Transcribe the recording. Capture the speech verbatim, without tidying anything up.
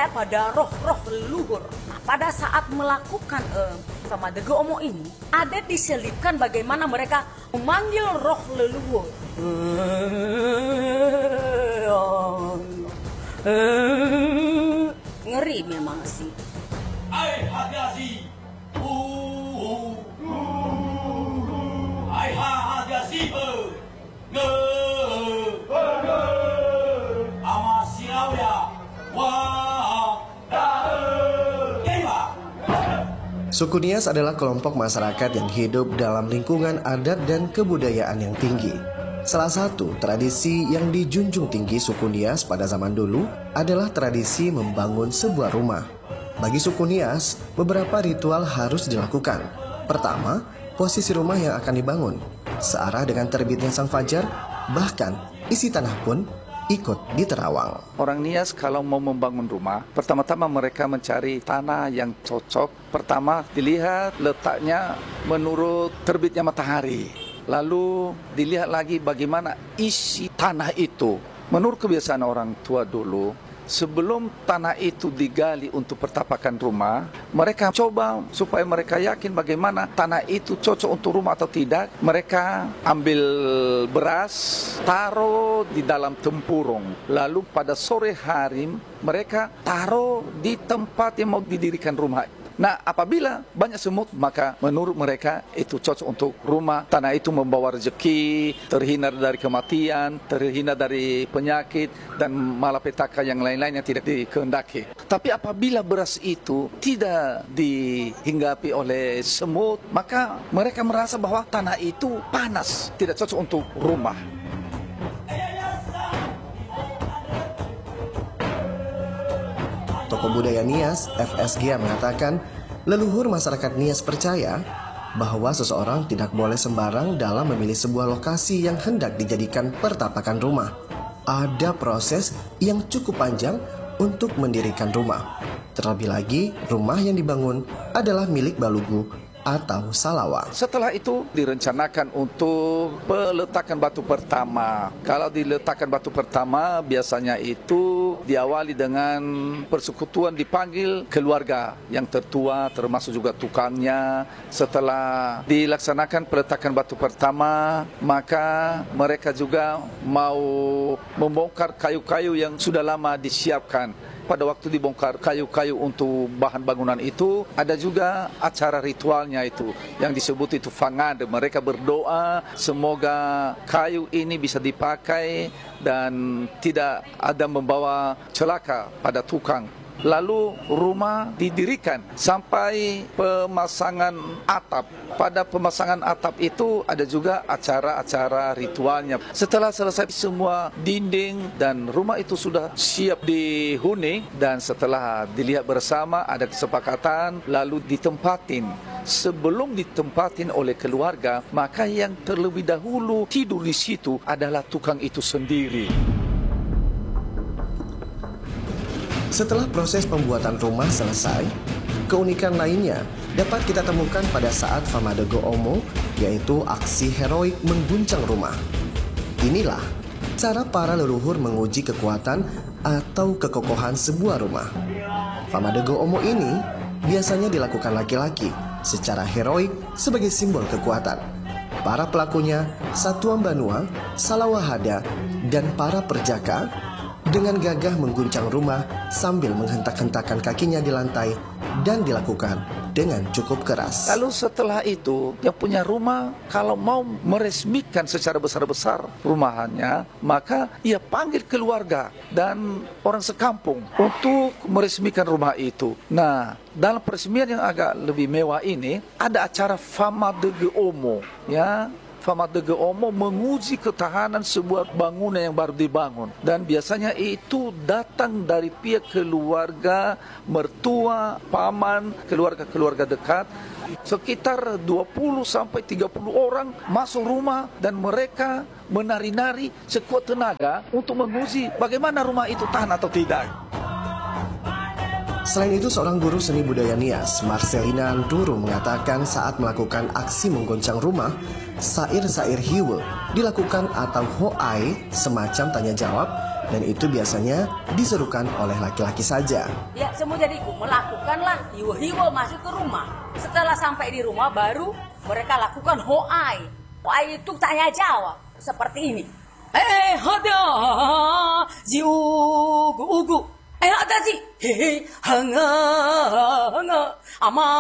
percaya pada roh-roh leluhur. Nah, pada saat melakukan eh, Famadege Omo ini, ada diselipkan bagaimana mereka memanggil roh leluhur. Ngeri memang sih. Ai hadiasi. Uh. Ai hadiasi. Nge. Amasirau ya. Wah. Suku Nias adalah kelompok masyarakat yang hidup dalam lingkungan adat dan kebudayaan yang tinggi. Salah satu tradisi yang dijunjung tinggi suku Nias pada zaman dulu adalah tradisi membangun sebuah rumah. Bagi suku Nias, beberapa ritual harus dilakukan. Pertama, posisi rumah yang akan dibangun searah dengan terbitnya sang fajar, bahkan isi tanah pun ikut diterawang. Orang Nias kalau mau membangun rumah, pertama-tama mereka mencari tanah yang cocok. Pertama dilihat letaknya menurut terbitnya matahari. Lalu dilihat lagi bagaimana isi tanah itu. Menurut kebiasaan orang tua dulu, sebelum tanah itu digali untuk pertapakan rumah, mereka coba supaya mereka yakin bagaimana tanah itu cocok untuk rumah atau tidak. Mereka ambil beras, taruh di dalam tempurung. Lalu pada sore hari mereka taruh di tempat yang mau didirikan rumah. Nah, apabila banyak semut, maka menurut mereka itu cocok untuk rumah. Tanah itu membawa rezeki, terhindar dari kematian, terhindar dari penyakit, dan malapetaka yang lain-lain yang tidak dikehendaki. Tapi apabila beras itu tidak dihinggapi oleh semut, maka mereka merasa bahwa tanah itu panas, tidak cocok untuk rumah. Tokoh budaya Nias, F S G, mengatakan leluhur masyarakat Nias percaya bahwa seseorang tidak boleh sembarang dalam memilih sebuah lokasi yang hendak dijadikan pertapakan rumah. Ada proses yang cukup panjang untuk mendirikan rumah. Terlebih lagi, rumah yang dibangun adalah milik Balugu atau Salawa. Setelah itu direncanakan untuk peletakan batu pertama. Kalau diletakkan batu pertama, biasanya itu diawali dengan persekutuan, dipanggil keluarga yang tertua, termasuk juga tukangnya. Setelah dilaksanakan peletakan batu pertama, maka mereka juga mau membongkar kayu-kayu yang sudah lama disiapkan. Pada waktu dibongkar kayu-kayu untuk bahan bangunan itu, ada juga acara ritualnya itu yang disebut itu fangade. Mereka berdoa semoga kayu ini bisa dipakai dan tidak ada membawa celaka pada tukang. Lalu rumah didirikan sampai pemasangan atap. Pada pemasangan atap itu ada juga acara-acara ritualnya. Setelah selesai semua dinding dan rumah itu sudah siap dihuni, dan setelah dilihat bersama ada kesepakatan lalu ditempatin. Sebelum ditempatin oleh keluarga, maka yang terlebih dahulu tidur di situ adalah tukang itu sendiri. Setelah proses pembuatan rumah selesai, keunikan lainnya dapat kita temukan pada saat Famadege Omo, yaitu aksi heroik mengguncang rumah. Inilah cara para leluhur menguji kekuatan atau kekokohan sebuah rumah. Famadege Omo ini biasanya dilakukan laki-laki secara heroik sebagai simbol kekuatan. Para pelakunya Satuan Banua, Salawahada, dan para perjaka dengan gagah mengguncang rumah sambil menghentak-hentakan kakinya di lantai, dan dilakukan dengan cukup keras. Lalu setelah itu, yang punya rumah kalau mau meresmikan secara besar-besar rumahannya, maka ia panggil keluarga dan orang sekampung untuk meresmikan rumah itu. Nah, dalam peresmian yang agak lebih mewah ini, ada acara Famadege Omo, ya. Famadege Omo menguji ketahanan sebuah bangunan yang baru dibangun, dan biasanya itu datang dari pihak keluarga, mertua, paman, keluarga-keluarga dekat. Sekitar dua puluh sampai tiga puluh orang masuk rumah dan mereka menari-nari sekuat tenaga untuk menguji bagaimana rumah itu tahan atau tidak. Selain itu, seorang guru seni budaya Nias, Marcelina Anturu, mengatakan saat melakukan aksi menggoncang rumah, sair-sair hiwe dilakukan atau hoai, semacam tanya jawab, dan itu biasanya diserukan oleh laki-laki saja. Ya, semua jadiku melakukanlah hiwa-hiwa masuk ke rumah. Setelah sampai di rumah baru mereka lakukan hoai. Hoai itu tanya jawab seperti ini. Eh, ada ji ugu ugu. Eh, ada ji. Hehe, hanga hanga ama